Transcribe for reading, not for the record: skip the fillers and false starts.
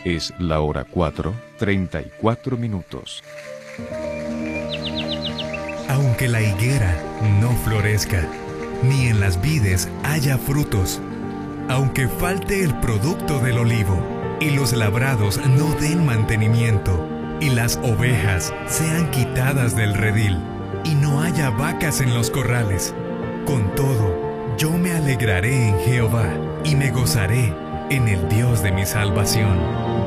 Es la hora 4:34. Aunque la higuera no florezca, ni en las vides haya frutos, aunque falte el producto del olivo, y los labrados no den mantenimiento, y las ovejas sean quitadas del redil, y no haya vacas en los corrales, con todo, yo me alegraré en Jehová, y me gozaré en el Dios de mi salvación.